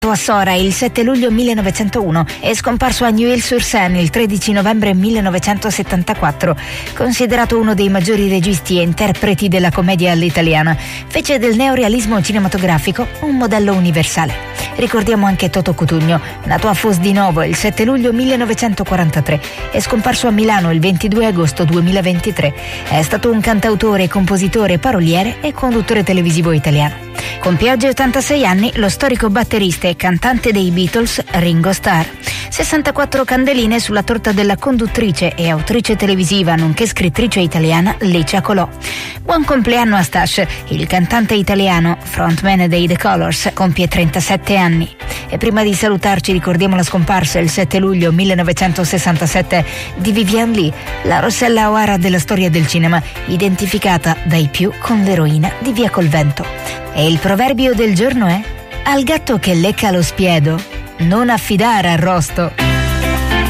A Sora il 7 luglio 1901 è scomparso a Neuilly-sur-Seine il 13 novembre 1974. Considerato uno dei maggiori registi e interpreti della commedia all'italiana, fece del neorealismo cinematografico un modello universale. Ricordiamo anche Toto Cutugno, nato a Fos di Novo il 7 luglio 1943 e scomparso a Milano il 22 agosto 2023. È stato un cantautore, compositore, paroliere e conduttore televisivo italiano. Compie oggi 86 anni lo storico batterista e cantante dei Beatles Ringo Starr. 64 candeline sulla torta della conduttrice e autrice televisiva nonché scrittrice italiana Licia Colò. Buon compleanno a Stash, il cantante italiano, frontman dei The Colors, compie 37 anni. E prima di salutarci ricordiamo la scomparsa il 7 luglio 1967 di Vivien Leigh, la Rossella O'Hara della storia del cinema, identificata dai più con l'eroina di Via col Vento. E il proverbio del giorno è: al gatto che lecca lo spiedo non affidare arrosto.